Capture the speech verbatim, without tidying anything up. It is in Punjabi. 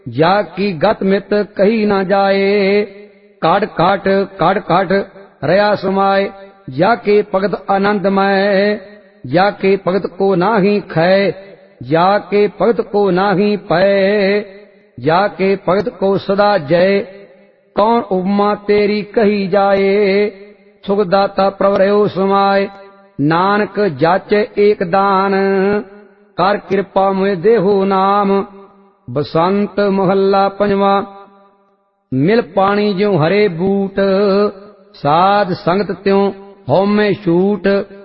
ਜਾ ਕੀ ਗਤ ਮਿਤ ਕਹੀ ਨਾ ਜਾਏ। ਕਾੜ ਕਾਟ ਕਾੜ ਕਾਟ ਰਹਾ ਸਮਾਏ, ਜਾ ਕੇ ਭਗਤ ਆਨੰਦਮय। ਜਾ ਕੇ ਭਗਤ ਕੋ ਨਾਹੀ ਖੈ, ਜਾ ਕੇ ਭਗਤ ਕੋ ਨਾਹੀ ਪੈ। ਜਾ ਕੇ ਭਗਤ ਕੋ ਸਦਾ ਜੈ, ਕੌਣ ਉਪਮਾ ਤੇਰੀ ਕਹੀ ਜਾਏ। ਸੁਖ ਦਾਤਾ ਪ੍ਰਭ ਰਹਿਓ ਸਮਾਏ, ਨਾਨਕ ਜਾਚੈ ਏਕ ਦਾਨ। ਕਰ ਕਿਰਪਾ ਮੁਇ ਦੇਹੋ ਨਾਮ, ਬਸੰਤ ਮਹੱਲਾ ਪੰਜਵਾਂ। ਮਿਲ ਪਾਣੀ ਜਿਉ ਹਰੇ ਬੂਟ, ਸਾਧ ਸੰਗਤ ਤਿਉ ਹਉਮੈ ਛੂਟ।